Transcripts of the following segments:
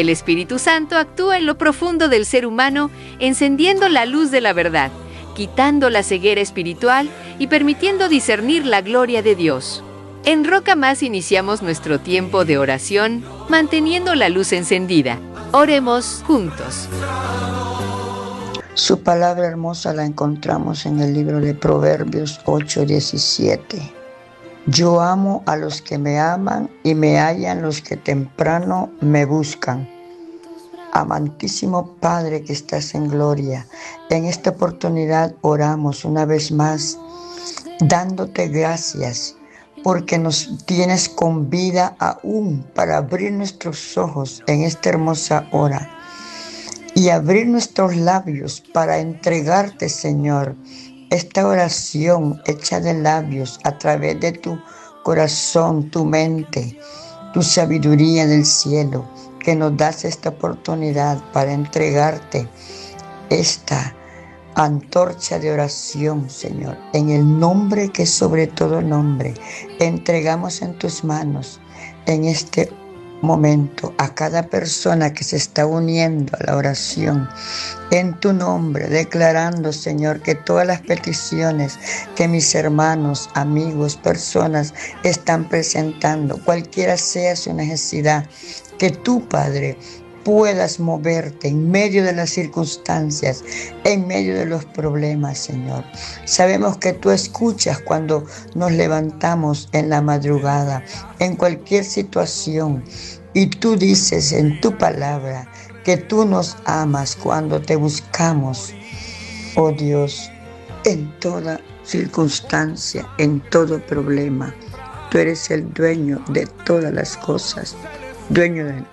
El Espíritu Santo actúa en lo profundo del ser humano, encendiendo la luz de la verdad, quitando la ceguera espiritual y permitiendo discernir la gloria de Dios. En Roca Más iniciamos nuestro tiempo de oración, manteniendo la luz encendida. Oremos juntos. Su palabra hermosa la encontramos en el libro de Proverbios 8:17. Yo amo a los que me aman y me hallan los que temprano me buscan. Amantísimo Padre que estás en gloria, en esta oportunidad oramos una vez más, dándote gracias porque nos tienes con vida aún para abrir nuestros ojos en esta hermosa hora y abrir nuestros labios para entregarte, Señor, esta oración hecha de labios a través de tu corazón, tu mente, tu sabiduría del cielo, que nos das esta oportunidad para entregarte esta antorcha de oración, Señor. En el nombre que sobre todo nombre, entregamos en tus manos en este momento a cada persona que se está uniendo a la oración en tu nombre, declarando, Señor, que todas las peticiones que mis hermanos, amigos, personas están presentando, cualquiera sea su necesidad, que tú, Padre, puedas moverte en medio de las circunstancias, en medio de los problemas, Señor. Sabemos que tú escuchas cuando nos levantamos en la madrugada, en cualquier situación, y tú dices en tu palabra que tú nos amas cuando te buscamos, oh Dios, en toda circunstancia, en todo problema. Tú eres el dueño de todas las cosas, dueño de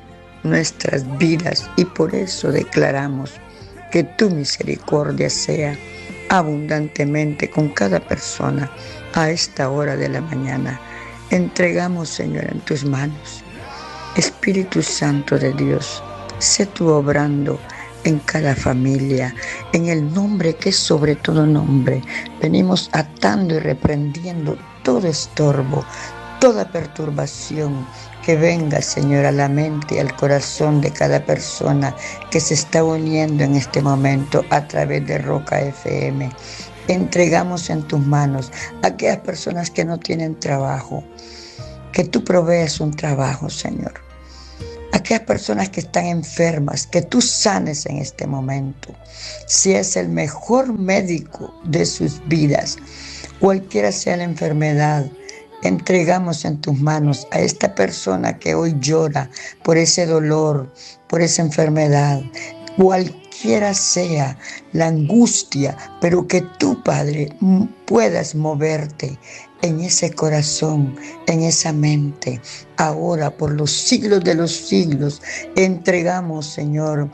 nuestras vidas, y por eso declaramos que tu misericordia sea abundantemente con cada persona a esta hora de la mañana. Entregamos, Señor, en tus manos. Espíritu Santo de Dios, sé tú obrando en cada familia, en el nombre que es sobre todo nombre. Venimos atando y reprendiendo todo estorbo, toda perturbación que venga, Señor, a la mente y al corazón de cada persona que se está uniendo en este momento a través de Roca FM. Entregamos en tus manos a aquellas personas que no tienen trabajo, que tú proveas un trabajo, Señor. Aquellas personas que están enfermas, que tú sanes en este momento. Si es el mejor médico de sus vidas, cualquiera sea la enfermedad, entregamos en tus manos a esta persona que hoy llora por ese dolor, por esa enfermedad, cualquiera sea la angustia, pero que tú, Padre, puedas moverte en ese corazón, en esa mente. Ahora, por los siglos de los siglos, entregamos, Señor,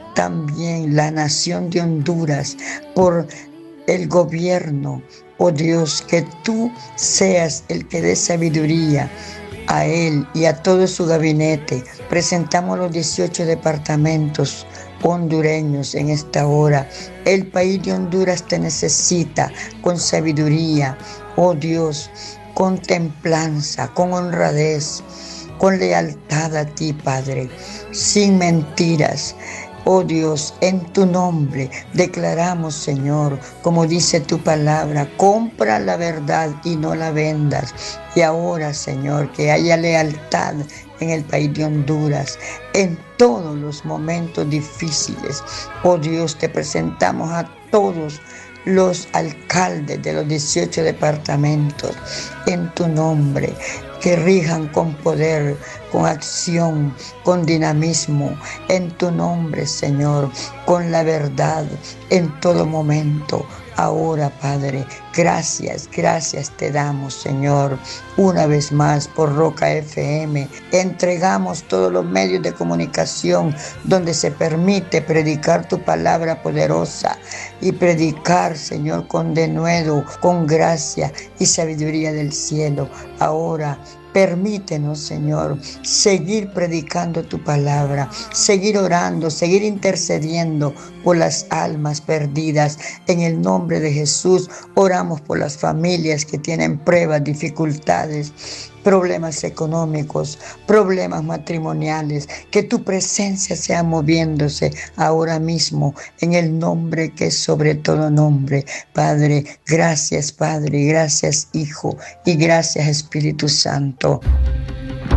también la nación de Honduras, por el gobierno. Oh Dios, que tú seas el que dé sabiduría a él y a todo su gabinete. Presentamos los 18 departamentos hondureños en esta hora. El país de Honduras te necesita con sabiduría, oh Dios, con templanza, con honradez, con lealtad a ti, Padre, sin mentiras. Oh Dios, en tu nombre declaramos, Señor, como dice tu palabra, compra la verdad y no la vendas. Y ahora, Señor, que haya lealtad en el país de Honduras, en todos los momentos difíciles. Oh Dios, te presentamos a todos los alcaldes de los 18 departamentos en tu nombre, que rijan con poder, con acción, con dinamismo, en tu nombre, Señor, con la verdad en todo momento. Ahora, Padre, gracias te damos, Señor, una vez más por Roca FM. Entregamos todos los medios de comunicación donde se permite predicar tu palabra poderosa y predicar, Señor, con denuedo, con gracia y sabiduría del cielo. Ahora, permítenos, Señor, seguir predicando tu palabra, seguir orando, seguir intercediendo por las almas perdidas. En el nombre de Jesús, oramos por las familias que tienen pruebas, dificultades, problemas económicos, problemas matrimoniales, que tu presencia sea moviéndose ahora mismo en el nombre que es sobre todo nombre. Padre, gracias Padre, gracias Hijo y gracias Espíritu Santo.